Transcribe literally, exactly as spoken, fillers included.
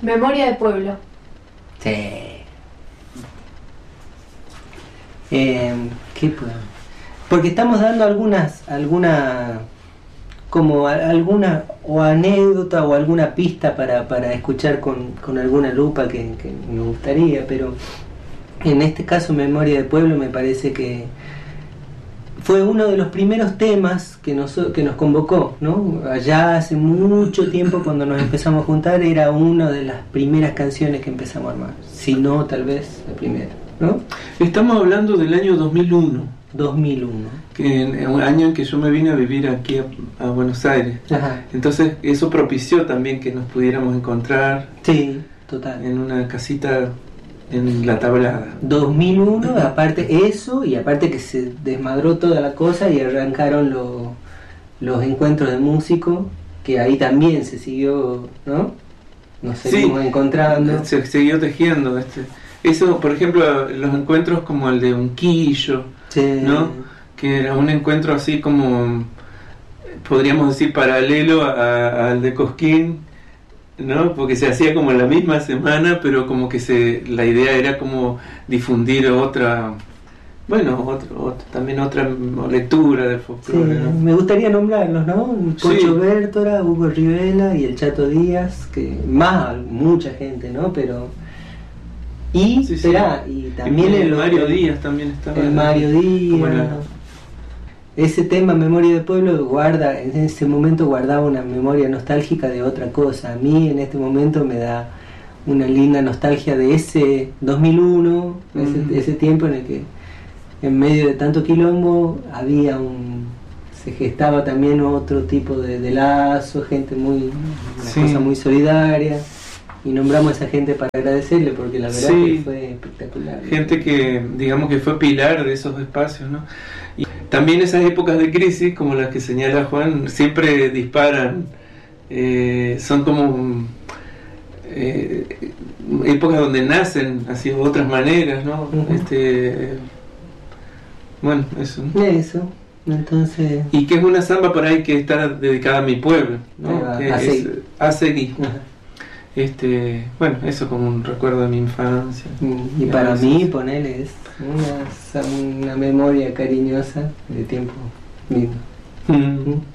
Memoria de pueblo. Sí. Eh, ¿Qué puedo? Porque estamos dando algunas, alguna, como a- alguna o anécdota o alguna pista para, para escuchar con, con alguna lupa que, que me gustaría, pero en este caso Memoria de Pueblo me parece que fue uno de los primeros temas que nos, que nos convocó, ¿no? Allá hace mucho tiempo, cuando nos empezamos a juntar, era una de las primeras canciones que empezamos a armar, si no tal vez la primera, ¿no? Estamos hablando del año dos mil uno, dos mil uno. que en, en un año en que yo me vine a vivir aquí a, a Buenos Aires. Ajá. Entonces eso propició también que nos pudiéramos encontrar Sí, total. en una casita en La Tablada. dos mil uno, aparte eso, y aparte que se desmadró toda la cosa y arrancaron lo- los encuentros de músicos, que ahí también se siguió, ¿no? Nos seguimos Sí, encontrando. se siguió tejiendo. Este. Eso, por ejemplo, los encuentros como el de Unquillo, Sí. ¿no? Que era un encuentro así como, podríamos decir, paralelo a- al de Cosquín, ¿no? Porque se hacía como en la misma semana, pero como que se la idea era como difundir otra, bueno, otro, otro- también otra lectura del Sí, folclore, ¿no? me gustaría nombrarlos, ¿no? Pocho Sí. Bértora, Hugo Rivela y el Chato Díaz, que más, mucha gente, ¿no? Pero... Y, Sí, sí. esperá, y también Y el, Mario Díaz también estaba. el Mario Como Díaz. la- Ese tema, Memoria de Pueblo, guarda, en ese momento guardaba una memoria nostálgica de otra cosa. A mí en este momento me da una linda nostalgia de ese dos mil uno, ese, Mm. ese tiempo en el que en medio de tanto quilombo había un... se gestaba también otro tipo de, de lazo, gente muy... una Sí. cosa muy solidaria. Y nombramos a esa gente para agradecerle, porque la verdad Sí. que fue espectacular. Gente que, digamos, que fue pilar de esos espacios, ¿no? Y también esas épocas de crisis, como las que señala Juan, siempre disparan, eh, son como eh, épocas donde nacen así de otras maneras, ¿no? Ujú. Este, bueno, eso. Eso, entonces... Y que es una samba por ahí que está dedicada a mi pueblo, Ahí ¿no? va, Que a es Seguí. a Seguí. Ajá. Este, bueno, eso como un recuerdo de mi infancia. Y para mí, ponerle es una, una memoria cariñosa de tiempo lindo. Mm.